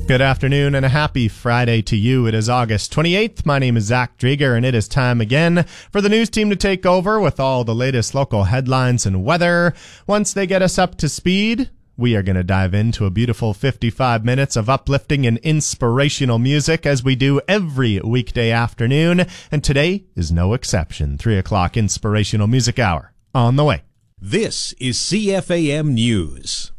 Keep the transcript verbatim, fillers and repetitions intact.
Good afternoon and a happy Friday to you. It is August twenty-eighth. My name is Zach Drieger, and it is time again for the news team to take over with all the latest local headlines and weather. Once they get us up to speed, we are going to dive into a beautiful fifty-five minutes of uplifting and inspirational music as we do every weekday afternoon, and today is no exception. three o'clock Inspirational Music Hour on the way. This is C F A M News.